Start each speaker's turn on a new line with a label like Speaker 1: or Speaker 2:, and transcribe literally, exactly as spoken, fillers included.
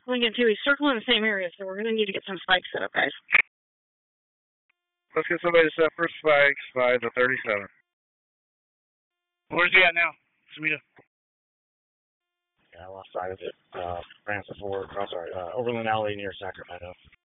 Speaker 1: Lincoln two, he's circling the same area, so we're going to need to get some spikes set up, guys.
Speaker 2: Let's get somebody to set for spikes by the thirty-seven.
Speaker 3: Where's he at now? Samita?
Speaker 4: Yeah, I lost sight of it. Uh, Francis Ford, I'm sorry, uh, Overland Alley near Sacramento.